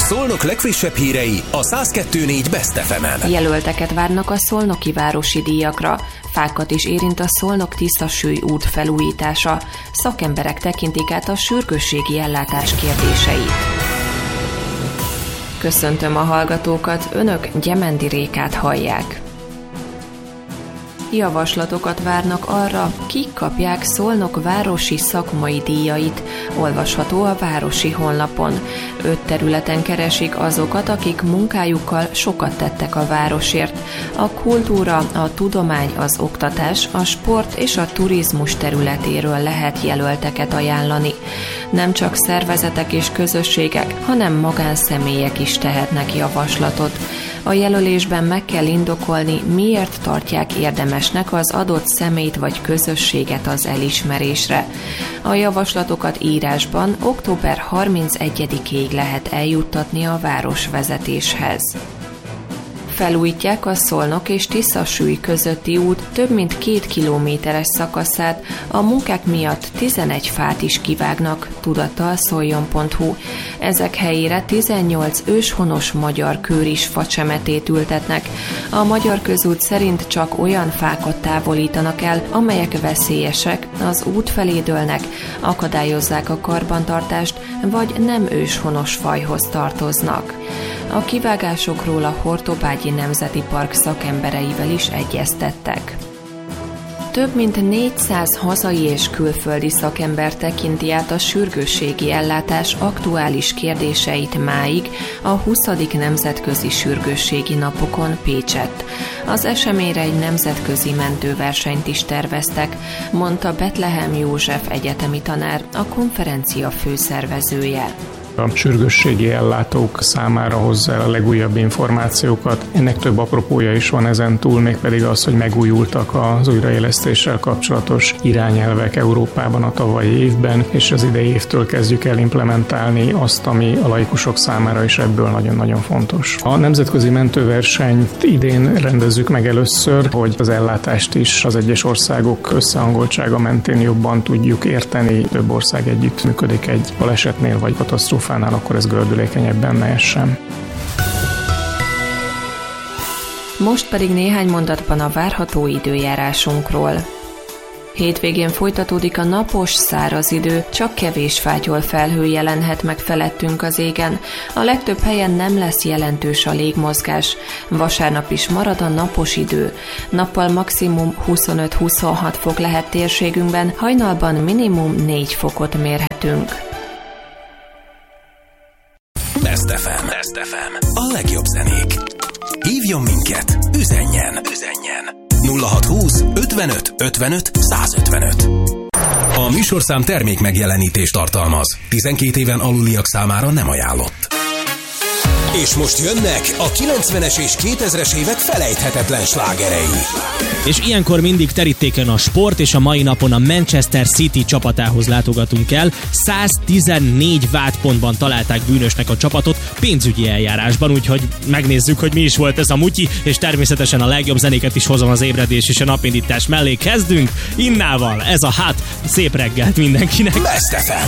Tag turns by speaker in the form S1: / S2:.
S1: Szolnok legfrissebb hírei a 102.4 Best FM-en.
S2: Jelölteket várnak a szolnoki városi díjakra. Fákat is érint a Szolnok-Tiszasúly út felújítása. Szakemberek tekintik át a sürgősségi ellátás kérdéseit. Köszöntöm a hallgatókat, önök Gyemendi Rékát hallják. Javaslatokat várnak arra, kik kapják Szolnok városi szakmai díjait, olvasható a városi honlapon. 5 területen keresik azokat, akik munkájukkal sokat tettek a városért. A kultúra, a tudomány, az oktatás, a sport és a turizmus területéről lehet jelölteket ajánlani. Nem csak szervezetek és közösségek, hanem magánszemélyek is tehetnek javaslatot. A jelölésben meg kell indokolni, miért tartják érdemesnek az adott személyt vagy közösséget az elismerésre. A javaslatokat írásban október 31-ig lehet eljuttatni a városvezetéshez. Felújítják a Szolnok és Tiszasúly közötti út több mint 2 kilométeres szakaszát, a munkák miatt 11 fát is kivágnak, tudatta a szoljon.hu. Ezek helyére 18 őshonos magyar kőris facsemetét ültetnek. A Magyar Közút szerint csak olyan fákat távolítanak el, amelyek veszélyesek, az út felé dőlnek, akadályozzák a karbantartást, vagy nem őshonos fajhoz tartoznak. A kivágásokról a Hortobágyi Nemzeti Park szakembereivel is egyeztettek. Több mint 400 hazai és külföldi szakember tekinti át a sürgősségi ellátás aktuális kérdéseit máig a 20. Nemzetközi Sürgősségi Napokon Pécsett. Az eseményre egy nemzetközi mentőversenyt is terveztek, mondta Betlehem József egyetemi tanár, a konferencia főszervezője.
S3: A sürgősségi ellátók számára hozza el a legújabb információkat. Ennek több apropója is van ezen túl, mégpedig az, hogy megújultak az újraélesztéssel kapcsolatos irányelvek Európában a tavalyi évben, és az idei évtől kezdjük el implementálni azt, ami a laikusok számára is ebből nagyon-nagyon fontos. A nemzetközi mentőversenyt idén rendezzük meg először, hogy az ellátást is az egyes országok összehangoltsága mentén jobban tudjuk érteni. Több ország együtt működik egy balesetnél vagy katasztrófánál, akkor ez gördülékenyebben mehessen.
S2: Most pedig néhány mondatban a várható időjárásunkról. Hétvégén folytatódik a napos, száraz idő, csak kevés fátyol felhő jelenhet meg felettünk az égen. A legtöbb helyen nem lesz jelentős a légmozgás. Vasárnap is marad a napos idő. Nappal maximum 25-26 fok lehet térségünkben, hajnalban minimum 4 fokot mérhetünk.
S1: Best FM. A legjobb zenék. Hívjon minket, üzenjen. 0620 55 55 155. A műsorszám termék megjelenítést tartalmaz. 12 éven aluliak számára nem ajánlott. És most jönnek a 90-es és 2000-es évek felejthetetlen slágerei.
S4: És ilyenkor mindig terítéken a sport, és a mai napon a Manchester City csapatához látogatunk el. 114 vádpontban találták bűnösnek a csapatot pénzügyi eljárásban, úgyhogy megnézzük, hogy mi is volt ez a mutyi, és természetesen a legjobb zenéket is hozom az ébredés és a napindítás mellé. Kezdünk Innával, ez a hát, szép reggelt mindenkinek!
S1: Best FM.